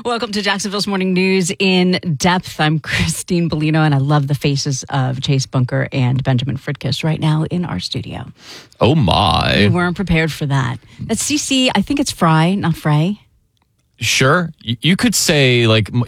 Welcome to Jacksonville's Morning News in Depth. I'm Christine Bellino, and I love the faces of Chase Bunker and Benjamin Fritkiss right now in our studio. Oh, my. We weren't prepared for that. That's CC. I think it's Fry, not Frey. Sure. You could say,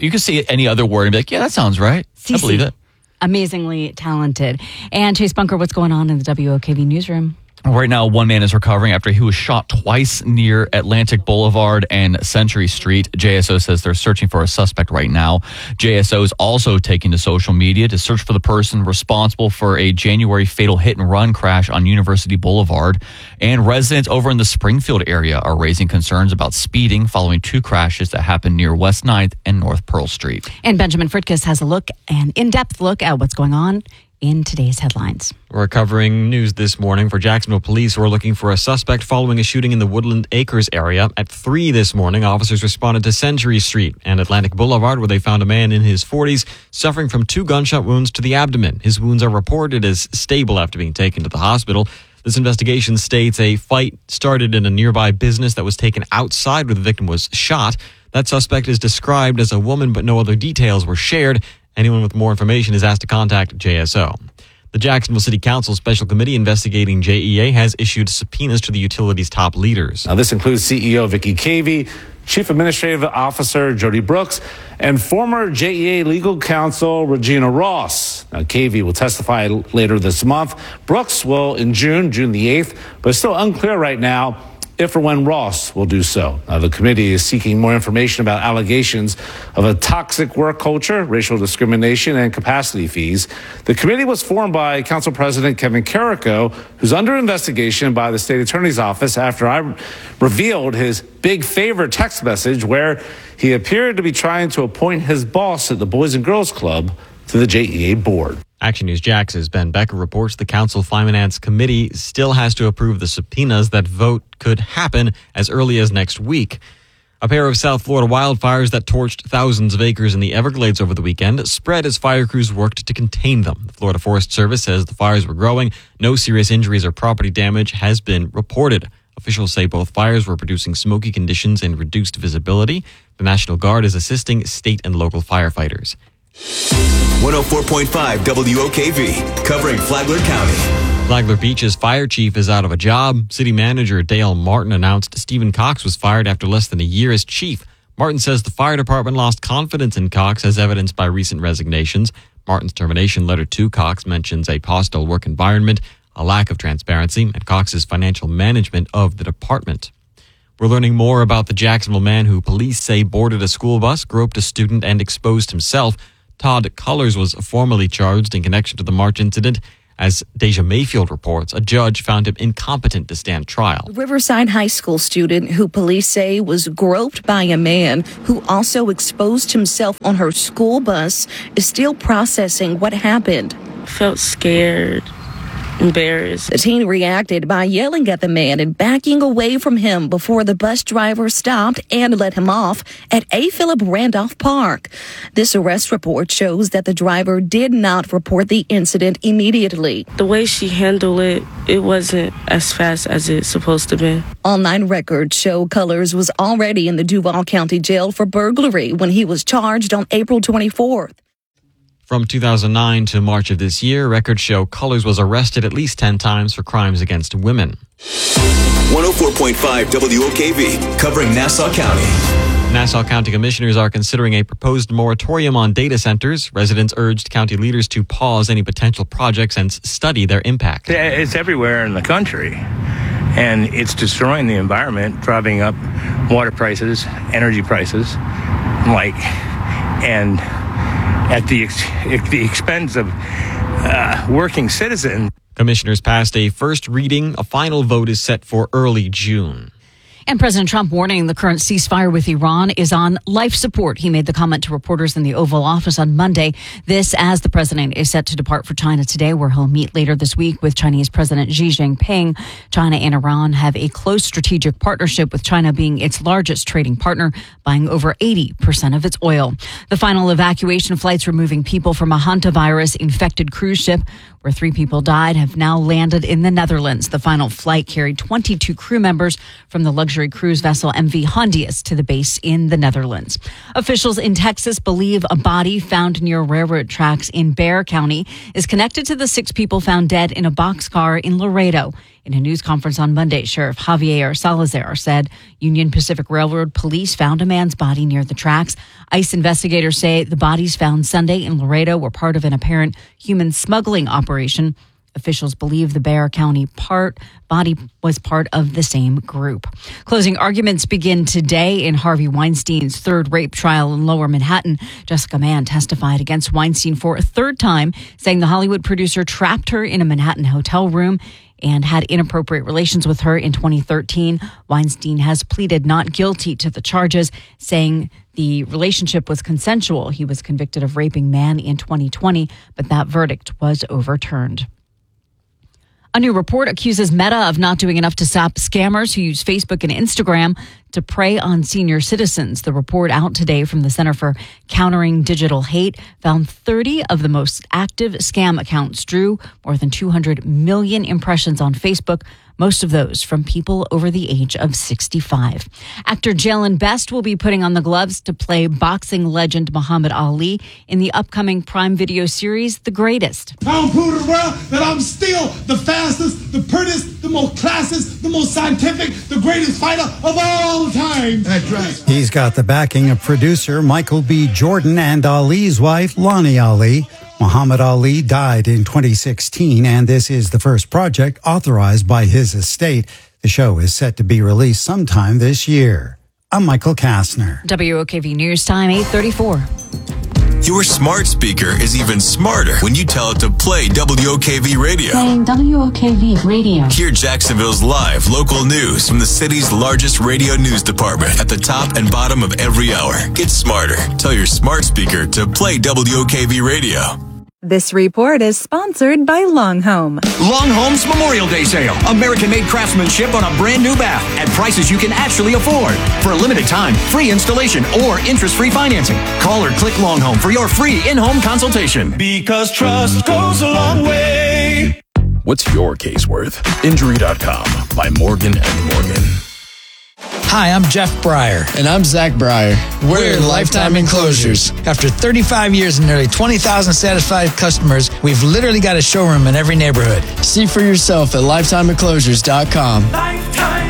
any other word and be like, yeah, that sounds right. CC. I believe it. Amazingly talented. And Chase Bunker, what's going on in the WOKV newsroom? Right now, one man is recovering after he was shot twice near Atlantic Boulevard and Century Street. JSO says they're searching for a suspect right now. JSO is also taking to social media to search for the person responsible for a January fatal hit-and-run crash on University Boulevard. And residents over in the Springfield area are raising concerns about speeding following two crashes that happened near West 9th and North Pearl Street. And Benjamin Fritkiss has an in-depth look at what's going on in today's headlines. We're covering news this morning for Jacksonville police who are looking for a suspect following a shooting in the Woodland Acres area. At 3 this morning, officers responded to Century Street and Atlantic Boulevard, where they found a man in his 40s suffering from 2 gunshot wounds to the abdomen. His wounds are reported as stable after being taken to the hospital. This investigation states a fight started in a nearby business that was taken outside where the victim was shot. That suspect is described as a woman, but no other details were shared. Anyone with more information is asked to contact JSO. The Jacksonville City Council Special Committee investigating JEA has issued subpoenas to the utility's top leaders. Now, this includes CEO Vicky Cavey, Chief Administrative Officer Jody Brooks, and former JEA legal counsel Regina Ross. Now, Cavey will testify later this month. Brooks will in June the 8th, but it's still unclear right now if or when Ross will do so. The committee is seeking more information about allegations of a toxic work culture, racial discrimination, and capacity fees. The committee was formed by Council President Kevin Carrico, who's under investigation by the state attorney's office after I revealed his big favor text message where he appeared to be trying to appoint his boss at the Boys and Girls Club to the JEA board. Action News Jax's Ben Becker reports the Council Finance Committee still has to approve the subpoenas. That vote could happen as early as next week. A pair of South Florida wildfires that torched thousands of acres in the Everglades over the weekend spread as fire crews worked to contain them. The Florida Forest Service says the fires were growing. No serious injuries or property damage has been reported. Officials say both fires were producing smoky conditions and reduced visibility. The National Guard is assisting state and local firefighters. 104.5 WOKV, covering Flagler County. Flagler Beach's fire chief is out of a job. City manager Dale Martin announced Stephen Cox was fired after less than a year as chief. Martin says the fire department lost confidence in Cox, as evidenced by recent resignations. Martin's termination letter to Cox mentions a hostile work environment, a lack of transparency, and Cox's financial management of the department. We're learning more about the Jacksonville man who police say boarded a school bus, groped a student, and exposed himself. Todd Cullors was formally charged in connection to the March incident. As Deja Mayfield reports, a judge found him incompetent to stand trial. Riverside High School student who police say was groped by a man who also exposed himself on her school bus is still processing what happened. Felt scared, embarrassed. The teen reacted by yelling at the man and backing away from him before the bus driver stopped and let him off at A. Philip Randolph Park. This arrest report shows that the driver did not report the incident immediately. The way she handled it, it wasn't as fast as it's supposed to be. Online records show Cullors was already in the Duval County Jail for burglary when he was charged on April 24th. From 2009 to March of this year, records show Cullors was arrested at least 10 times for crimes against women. 104.5 WOKV, covering Nassau County. Nassau County commissioners are considering a proposed moratorium on data centers. Residents urged county leaders to pause any potential projects and study their impact. It's everywhere in the country, and it's destroying the environment, driving up water prices, energy prices, and at the expense of working citizens. Commissioners passed a first reading. A final vote is set for early June. And President Trump warning the current ceasefire with Iran is on life support. He made the comment to reporters in the Oval Office on Monday. This as the president is set to depart for China today, where he'll meet later this week with Chinese President Xi Jinping. China and Iran have a close strategic partnership, with China being its largest trading partner, buying over 80% of its oil. The final evacuation flights removing people from a hantavirus-infected cruise ship where 3 people died, have now landed in the Netherlands. The final flight carried 22 crew members from the luxury cruise vessel MV Hondius to the base in the Netherlands. Officials in Texas believe a body found near railroad tracks in Bexar County is connected to the 6 people found dead in a boxcar in Laredo. In a news conference on Monday, Sheriff Javier Salazar said Union Pacific Railroad police found a man's body near the tracks. ICE investigators say the bodies found Sunday in Laredo were part of an apparent human smuggling operation. Officials believe the Bexar County body was part of the same group. Closing arguments begin today in Harvey Weinstein's 3rd rape trial in Lower Manhattan. Jessica Mann testified against Weinstein for a 3rd time, saying the Hollywood producer trapped her in a Manhattan hotel room and had inappropriate relations with her in 2013. Weinstein has pleaded not guilty to the charges, saying the relationship was consensual. He was convicted of raping Mann in 2020, but that verdict was overturned. A new report accuses Meta of not doing enough to stop scammers who use Facebook and Instagram to prey on senior citizens. The report out today from the Center for Countering Digital Hate found 30 of the most active scam accounts drew more than 200 million impressions on Facebook, most of those from people over the age of 65. Actor Jalen Best will be putting on the gloves to play boxing legend Muhammad Ali in the upcoming Prime Video series, The Greatest. I'll prove to the world that I'm still the fastest, the prettiest, the most classist, the most scientific, the greatest fighter of all time. That's right. He's got the backing of producer Michael B. Jordan and Ali's wife, Lonnie Ali. Muhammad Ali died in 2016, and this is the first project authorized by his estate. The show is set to be released sometime this year. I'm Michael Kastner. WOKV News Time, 8:34. Your smart speaker is even smarter when you tell it to play WOKV Radio. Playing WOKV Radio. Hear Jacksonville's live local news from the city's largest radio news department at the top and bottom of every hour. Get smarter. Tell your smart speaker to play WOKV Radio. This report is sponsored by Longhome. Longhome's Memorial Day sale. American-made craftsmanship on a brand new bath at prices you can actually afford. For a limited time, free installation or interest-free financing. Call or click Longhome for your free in-home consultation. Because trust goes a long way. What's your case worth? Injury.com by Morgan & Morgan. Hi, I'm Jeff Breyer. And I'm Zach Breyer. We're Lifetime Enclosures. After 35 years and nearly 20,000 satisfied customers, we've literally got a showroom in every neighborhood. See for yourself at lifetimeenclosures.com. Lifetime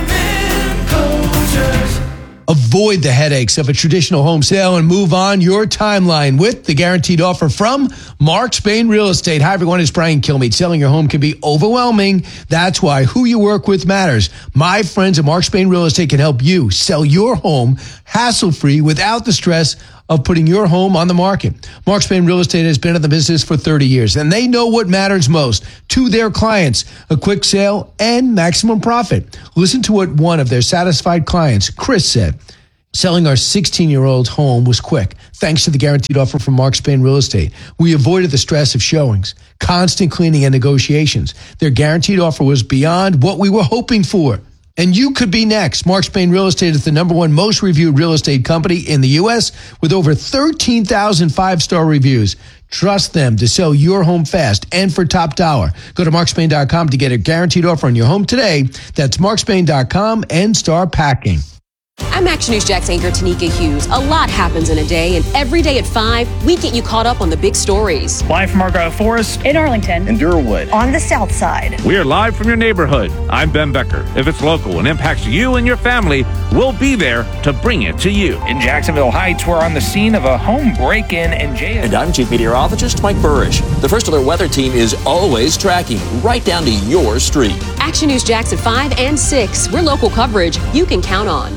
Enclosures. Avoid the headaches of a traditional home sale and move on your timeline with the guaranteed offer from Mark Spain Real Estate. Hi, everyone. It's Brian Kilmeade. Selling your home can be overwhelming. That's why who you work with matters. My friends at Mark Spain Real Estate can help you sell your home hassle-free without the stress of putting your home on the market. Mark Spain Real Estate has been in the business for 30 years, and they know what matters most to their clients, a quick sale and maximum profit. Listen to what one of their satisfied clients, Chris, said. Selling our 16-year-old home was quick, thanks to the guaranteed offer from Mark Spain Real Estate. We avoided the stress of showings, constant cleaning, and negotiations. Their guaranteed offer was beyond what we were hoping for. And you could be next. Mark Spain Real Estate is the #1 most reviewed real estate company in the U.S. with over 13,000 five-star reviews. Trust them to sell your home fast and for top dollar. Go to markspain.com to get a guaranteed offer on your home today. That's markspain.com and start packing. I'm Action News Jax anchor Tanika Hughes. A lot happens in a day, and every day at 5, we get you caught up on the big stories. Live from Argyle Forest, in Arlington, in Durwood, on the South Side. We are live from your neighborhood. I'm Ben Becker. If it's local and impacts you and your family, we'll be there to bring it to you. In Jacksonville Heights, we're on the scene of a home break-in and jail. And I'm Chief Meteorologist Mike Burrish. The First Alert Weather Team is always tracking right down to your street. Action News Jax at 5 and 6. We're local coverage you can count on.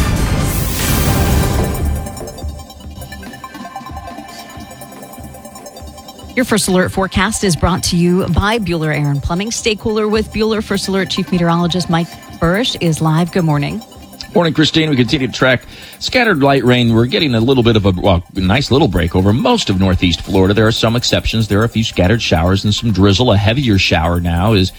Your First Alert forecast is brought to you by Bueller Aaron Plumbing. Stay cooler with Bueller. First Alert Chief Meteorologist Mike Burrish is live. Good morning. Morning, Christine. We continue to track scattered light rain. We're getting a little bit of a nice little break over most of northeast Florida. There are some exceptions. There are a few scattered showers and some drizzle. A heavier shower now is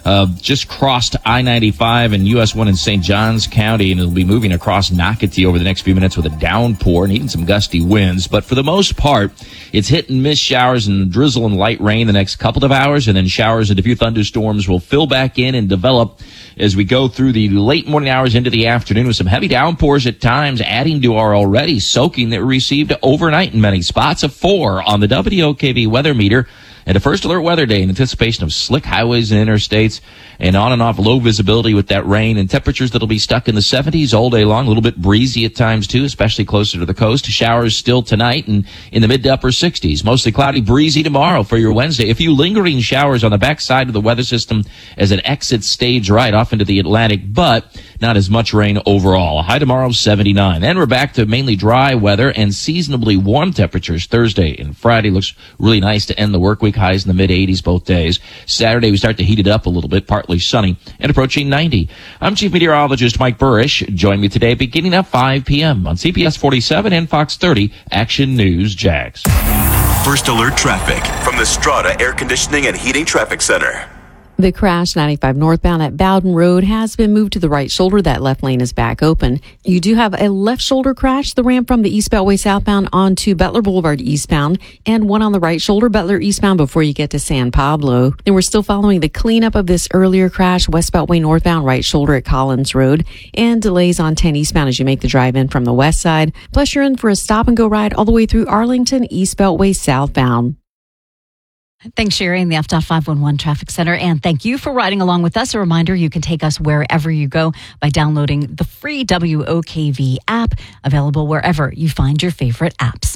just crossed I-95 and US 1 in St. Johns County, and it'll be moving across Nocatee over the next few minutes with a downpour and even some gusty winds. But for the most part, it's hit and miss showers and drizzle and light rain the next couple of hours, and then showers and a few thunderstorms will fill back in and develop as we go through the late morning hours into the afternoon, with some heavy downpours at times adding to our already soaking that we received overnight in many spots. A 4 on the WOKV weather meter. And a first alert weather day in anticipation of slick highways and interstates, and on and off low visibility with that rain, and temperatures that'll be stuck in the 70s all day long. A little bit breezy at times too, especially closer to the coast. Showers still tonight and in the mid to upper 60s. Mostly cloudy, breezy tomorrow for your Wednesday. A few lingering showers on the backside of the weather system as it exits stage right off into the Atlantic, but not as much rain overall. A high tomorrow, 79. Then we're back to mainly dry weather and seasonably warm temperatures Thursday and Friday. Looks really nice to end the work week. Highs in the mid-80s both days. Saturday, we start to heat it up a little bit, partly sunny and approaching 90. I'm Chief Meteorologist Mike Burrish. Join me today beginning at 5 p.m. on CBS 47 and Fox 30 Action News Jax. First alert traffic from the Strata Air Conditioning and Heating Traffic Center. The crash 95 northbound at Bowden Road has been moved to the right shoulder. That left lane is back open. You do have a left shoulder crash, the ramp from the East Beltway southbound onto Butler Boulevard eastbound, and one on the right shoulder, Butler eastbound before you get to San Pablo. Then we're still following the cleanup of this earlier crash, West Beltway northbound, right shoulder at Collins Road, and delays on 10 eastbound as you make the drive in from the west side. Plus you're in for a stop and go ride all the way through Arlington, East Beltway southbound. Thanks, Sherry, in the FDOT 511 Traffic Center. And thank you for riding along with us. A reminder, you can take us wherever you go by downloading the free WOKV app, available wherever you find your favorite apps.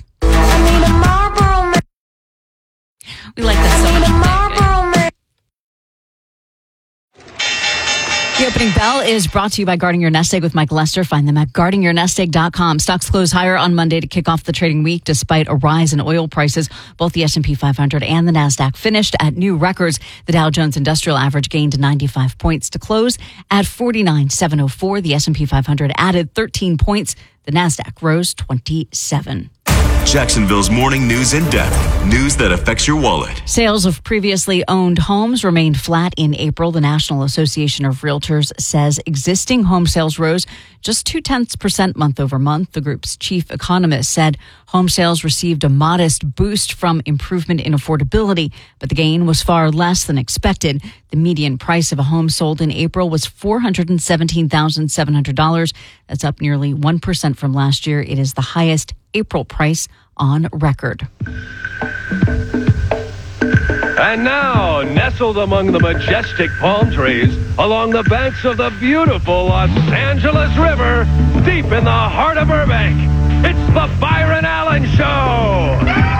We like that so much. The opening bell is brought to you by Guarding Your Nest Egg with Mike Lester. Find them at guardingyournestegg.com. Stocks closed higher on Monday to kick off the trading week despite a rise in oil prices. Both the S&P 500 and the NASDAQ finished at new records. The Dow Jones Industrial Average gained 95 points to close at 49,704. The S&P 500 added 13 points. The NASDAQ rose 27. Jacksonville's morning news in depth. News that affects your wallet. Sales of previously owned homes remained flat in April. The National Association of Realtors says existing home sales rose just 0.2% month over month. The group's chief economist said home sales received a modest boost from improvement in affordability, but the gain was far less than expected. The median price of a home sold in April was $417,700. That's up nearly 1% from last year. It is the highest April price on record. And now, nestled among the majestic palm trees, along the banks of the beautiful Los Angeles River, deep in the heart of Burbank, it's the Byron Allen Show!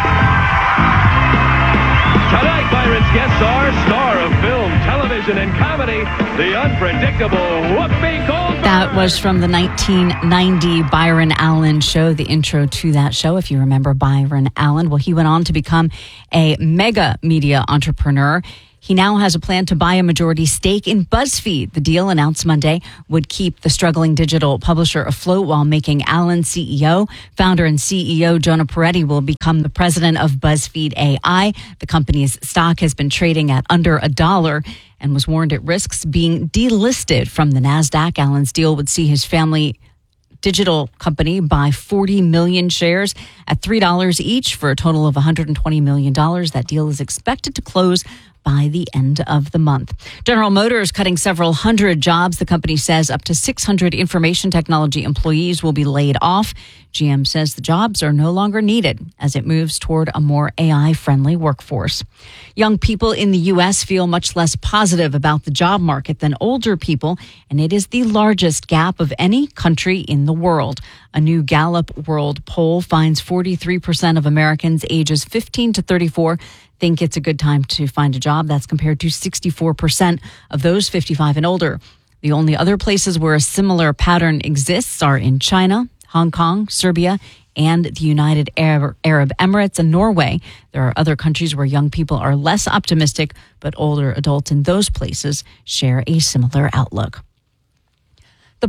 Tonight, Byron's guests are star of film, television, and comedy, the unpredictable Whoopi Goldberg. That was from the 1990 Byron Allen Show, the intro to that show. If you remember Byron Allen, well, he went on to become a mega media entrepreneur. He now has a plan to buy a majority stake in BuzzFeed. The deal, announced Monday, would keep the struggling digital publisher afloat while making Allen CEO. Founder and CEO Jonah Peretti will become the president of BuzzFeed AI. The company's stock has been trading at under $1 and was warned it risks being delisted from the NASDAQ. Allen's deal would see his family digital company buy 40 million shares at $3 each for a total of $120 million. That deal is expected to close by the end of the month. General Motors cutting several hundred jobs. The company says up to 600 information technology employees will be laid off. GM says the jobs are no longer needed as it moves toward a more AI-friendly workforce. Young people in the U.S. feel much less positive about the job market than older people, and it is the largest gap of any country in the world. A new Gallup World Poll finds 43% of Americans ages 15 to 34 think it's a good time to find a job. That's compared to 64% of those 55 and older. The only other places where a similar pattern exists are in China, Hong Kong, Serbia, and the United Arab Emirates and Norway. There are other countries where young people are less optimistic, but older adults in those places share a similar outlook. The Port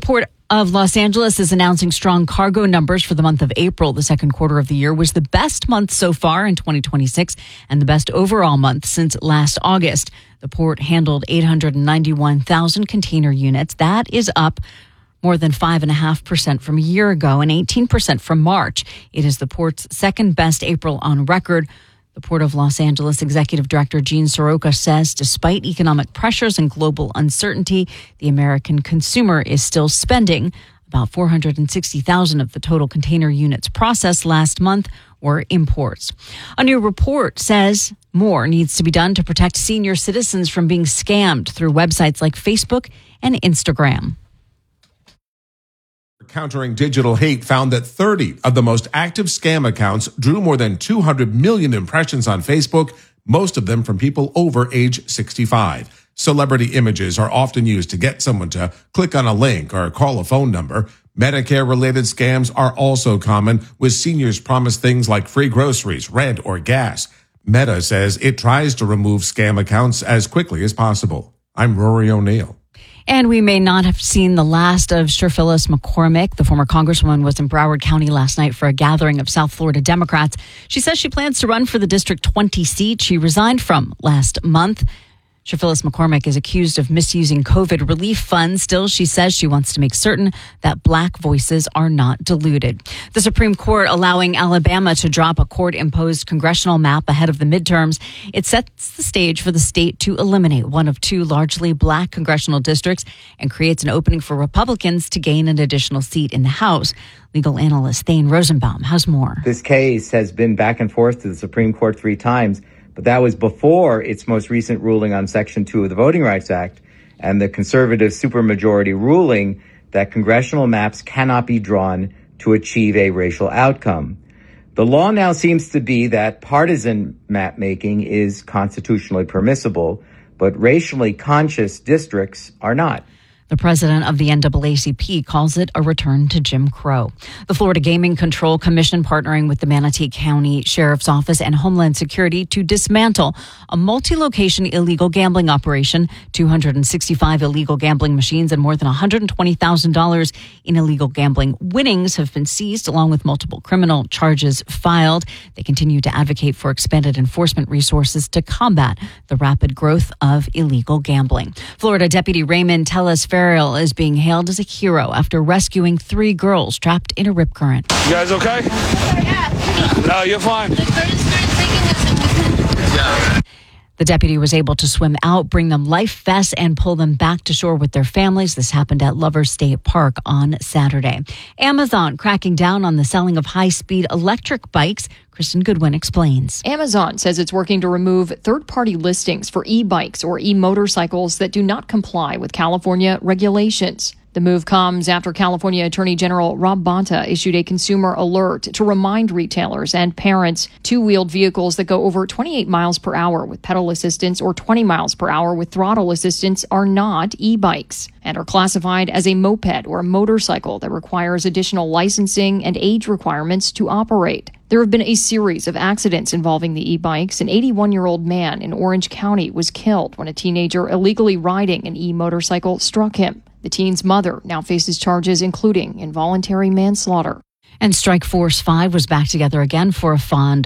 of Los Angeles is announcing strong cargo numbers for the month of April. The second quarter of the year was the best month so far in 2026 and the best overall month since last August. The port handled 891,000 container units. That is up more than 5.5% from a year ago and 18% from March. It is the port's second best April on record. The Port of Los Angeles Executive Director Gene Soroka says despite economic pressures and global uncertainty, the American consumer is still spending. About 460,000 of the total container units processed last month were imports. A new report says more needs to be done to protect senior citizens from being scammed through websites like Facebook and Instagram. Countering Digital Hate found that 30 of the most active scam accounts drew more than 200 million impressions on Facebook, most of them from people over age 65. Celebrity images are often used to get someone to click on a link or call a phone number. Medicare-related scams are also common, with seniors promised things like free groceries, rent, or gas. Meta says it tries to remove scam accounts as quickly as possible. I'm Rory O'Neill. And we may not have seen the last of Sir Phyllis McCormick. The former congresswoman was in Broward County last night for a gathering of South Florida Democrats. She says she plans to run for the District 20 seat she resigned from last month. Sir Phyllis McCormick is accused of misusing COVID relief funds. Still, she says she wants to make certain that Black voices are not diluted. The Supreme Court allowing Alabama to drop a court-imposed congressional map ahead of the midterms. It sets the stage for the state to eliminate one of two largely Black congressional districts and creates an opening for Republicans to gain an additional seat in the House. Legal analyst Thane Rosenbaum has more. This case has been back and forth to the Supreme Court 3 times. But that was before its most recent ruling on Section 2 of the Voting Rights Act and the conservative supermajority ruling that congressional maps cannot be drawn to achieve a racial outcome. The law now seems to be that partisan map making is constitutionally permissible, but racially conscious districts are not. The president of the NAACP calls it a return to Jim Crow. The Florida Gaming Control Commission partnering with the Manatee County Sheriff's Office and Homeland Security to dismantle a multi-location illegal gambling operation. 265 illegal gambling machines and more than $120,000 in illegal gambling winnings have been seized, along with multiple criminal charges filed. They continue to advocate for expanded enforcement resources to combat the rapid growth of illegal gambling. Florida Deputy Raymond Tellis-Farrell is being hailed as a hero after rescuing 3 girls trapped in a rip current. You guys okay? Yeah. No, you're fine. The deputy was able to swim out, bring them life vests, and pull them back to shore with their families. This happened at Lovers State Park on Saturday. Amazon cracking down on the selling of high-speed electric bikes. Kristen Goodwin explains. Amazon says it's working to remove third-party listings for e-bikes or e-motorcycles that do not comply with California regulations. The move comes after California Attorney General Rob Bonta issued a consumer alert to remind retailers and parents two-wheeled vehicles that go over 28 miles per hour with pedal assistance or 20 miles per hour with throttle assistance are not e-bikes and are classified as a moped or a motorcycle that requires additional licensing and age requirements to operate. There have been a series of accidents involving the e-bikes. An 81-year-old man in Orange County was killed when a teenager illegally riding an e-motorcycle struck him. The teen's mother now faces charges including involuntary manslaughter. And Strike Force 5 was back together again for a fond